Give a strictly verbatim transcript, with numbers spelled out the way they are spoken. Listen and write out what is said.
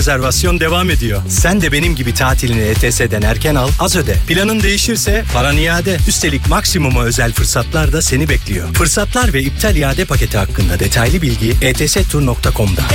rezervasyon devam ediyor. Sen de benim gibi tatilini E T S'den erken al, az öde. Planın değişirse paran iade. Üstelik maksimuma özel fırsatlar da seni bekliyor. Fırsatlar ve iptal iade paketi hakkında detaylı bilgi e t s tur nokta com'da.